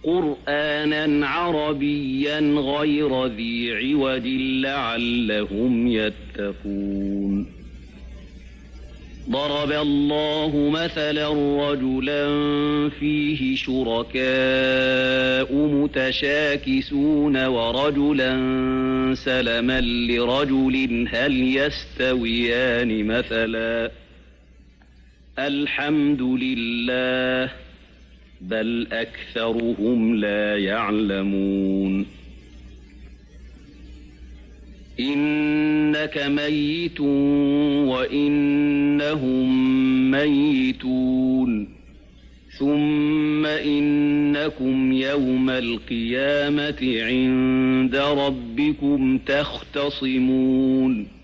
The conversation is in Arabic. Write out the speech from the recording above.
قرآنا عربيا غير ذي عوج لعلهم يتقون. ضرب الله مثلا رجلا فيه شركاء متشاكسون ورجلا سلما لرجل هل يستويان مثلا الحمد لله بل أكثرهم لا يعلمون. إنك ميت وإنهم ميتون ثم إنكم يوم القيامة عند ربكم تختصمون.